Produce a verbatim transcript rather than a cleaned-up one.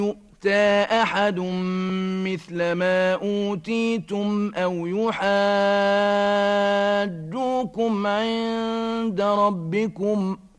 يؤتى أحد مثل ما أوتيتم أو يحاجوكم عند ربكم